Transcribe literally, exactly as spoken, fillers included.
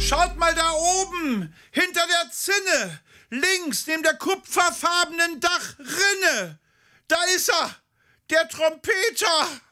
Schaut mal da oben, hinter der Zinne, links neben der kupferfarbenen Dachrinne. Da ist er, der Trompeter.